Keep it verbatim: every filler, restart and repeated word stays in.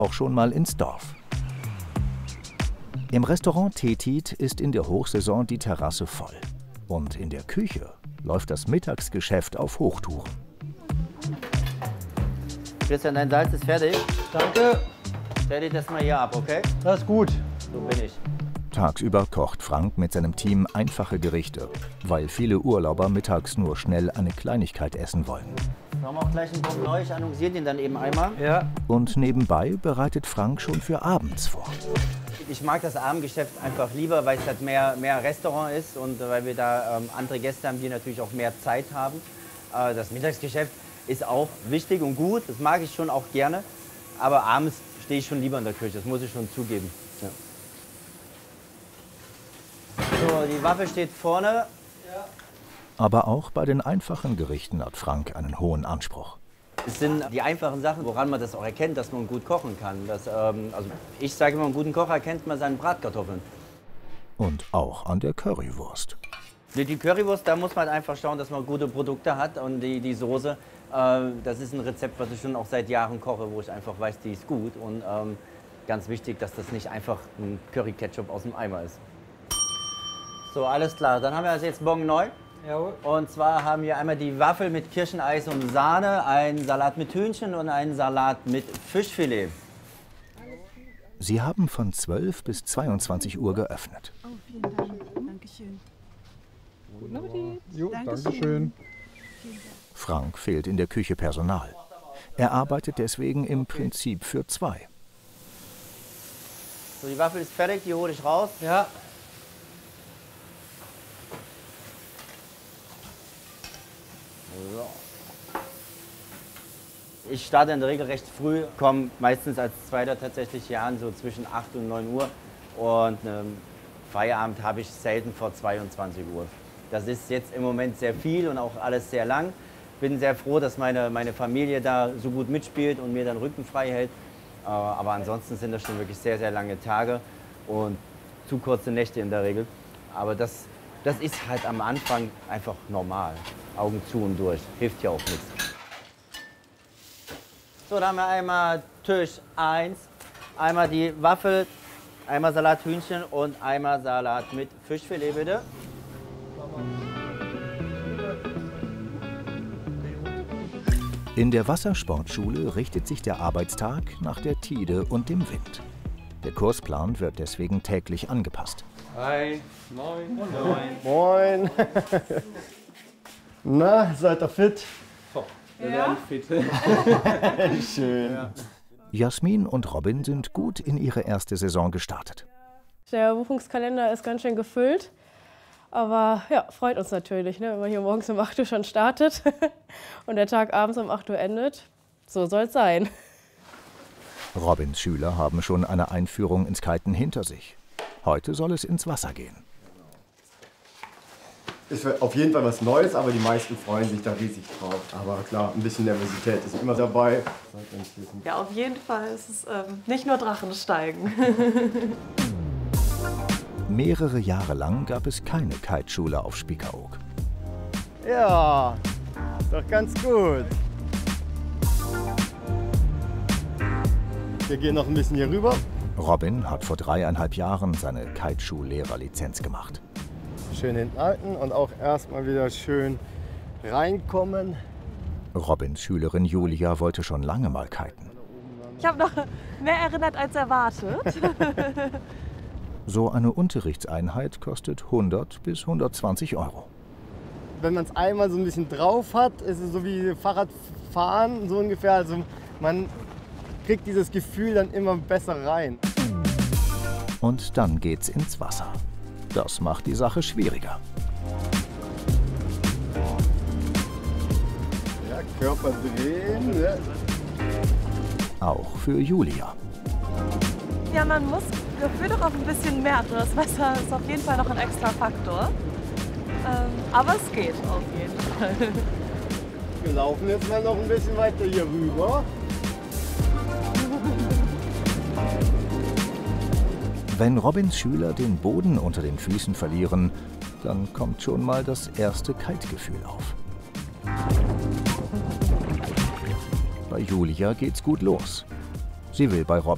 auch schon mal ins Dorf. Im Restaurant Tetit ist in der Hochsaison die Terrasse voll. Und in der Küche läuft das Mittagsgeschäft auf Hochtouren. Christian, dein Salz ist fertig. Danke. Stell dir das mal hier ab, okay? Das ist gut. So bin ich. Tagsüber kocht Frank mit seinem Team einfache Gerichte, weil viele Urlauber mittags nur schnell eine Kleinigkeit essen wollen. Wir haben auch gleich einen Bock neu, ich annonziere den dann eben einmal. Ja. Und nebenbei bereitet Frank schon für abends vor. Ich mag das Abendgeschäft einfach lieber, weil es halt mehr, mehr Restaurant ist und weil wir da ähm, andere Gäste haben, die natürlich auch mehr Zeit haben. Äh, das Mittagsgeschäft ist auch wichtig und gut, das mag ich schon auch gerne. Aber abends stehe ich schon lieber in der Küche, das muss ich schon zugeben. Ja. So, die Waffel steht vorne. Aber auch bei den einfachen Gerichten hat Frank einen hohen Anspruch. Es sind die einfachen Sachen, woran man das auch erkennt, dass man gut kochen kann. Das, ähm, also ich sage immer, einen guten Kocher erkennt man seinen Bratkartoffeln. Und auch an der Currywurst. Die Currywurst, da muss man einfach schauen, dass man gute Produkte hat. Und die, die Soße, äh, das ist ein Rezept, was ich schon auch seit Jahren koche, wo ich einfach weiß, die ist gut. Und ähm, ganz wichtig, dass das nicht einfach ein Curry-Ketchup aus dem Eimer ist. So, alles klar. Dann haben wir also jetzt Bon neu. Jawohl. Und zwar haben wir einmal die Waffel mit Kirscheneis und Sahne, einen Salat mit Hühnchen und einen Salat mit Fischfilet. Sie haben von zwölf bis zweiundzwanzig Uhr geöffnet. Oh, vielen Dank. Dankeschön. Guten Appetit. Jo, Dankeschön. Dankeschön. Frank fehlt in der Küche Personal. Er arbeitet deswegen im Prinzip für zwei. So, die Waffel ist fertig, die hole ich raus. Ja. So. Ich starte in der Regel recht früh, komme meistens als Zweiter tatsächlich hier an, so zwischen acht und neun Uhr. Und ähm, Feierabend habe ich selten vor zweiundzwanzig Uhr. Das ist jetzt im Moment sehr viel und auch alles sehr lang. Bin sehr froh, dass meine, meine Familie da so gut mitspielt und mir dann Rücken frei hält. Äh, aber ansonsten sind das schon wirklich sehr, sehr lange Tage und zu kurze Nächte in der Regel. Aber das, das ist halt am Anfang einfach normal. Augen zu und durch. Hilft ja auch nichts. So, dann haben wir einmal Tisch eins, einmal die Waffel, einmal Salat Hühnchen und einmal Salat mit Fischfilet, bitte. In der Wassersportschule richtet sich der Arbeitstag nach der Tide und dem Wind. Der Kursplan wird deswegen täglich angepasst. Hi, moin. Moin. Na, seid ihr fit? Wir werden fit. Schön. Ja. Jasmin und Robin sind gut in ihre erste Saison gestartet. Der Buchungskalender ist ganz schön gefüllt. Aber ja, freut uns natürlich, ne, wenn man hier morgens um acht Uhr schon startet und der Tag abends um acht Uhr endet. So soll es sein. Robins Schüler haben schon eine Einführung ins Kiten hinter sich. Heute soll es ins Wasser gehen. Ist auf jeden Fall was Neues, aber die meisten freuen sich da riesig drauf. Aber klar, ein bisschen Nervosität ist immer dabei. Ja, auf jeden Fall ist es ähm, nicht nur Drachensteigen. Mehrere Jahre lang gab es keine Kiteschule auf Spiekeroog. Ja, doch ganz gut. Wir gehen noch ein bisschen hier rüber. Robin hat vor dreieinhalb Jahren seine Kiteschuh-Lehrerlizenz gemacht. Schön hinten halten und auch erstmal wieder schön reinkommen. Robins Schülerin Julia wollte schon lange mal kiten. Ich habe noch mehr erinnert als erwartet. So eine Unterrichtseinheit kostet hundert bis hundertzwanzig Euro. Wenn man es einmal so ein bisschen drauf hat, ist es so wie Fahrradfahren, so ungefähr. Also man kriegt dieses Gefühl dann immer besser rein. Und dann geht's ins Wasser. Das macht die Sache schwieriger. Ja, Körper drehen. Ne? auch für Julia. Ja, man muss gefühlt auch auf ein bisschen mehr achten. Das Wasser ist auf jeden Fall noch ein extra Faktor. Ähm, aber es geht auf jeden Fall. Wir laufen jetzt mal noch ein bisschen weiter hier rüber. Wenn Robins Schüler den Boden unter den Füßen verlieren, dann kommt schon mal das erste Kaltgefühl auf. Bei Julia geht's gut los. Sie will bei Robin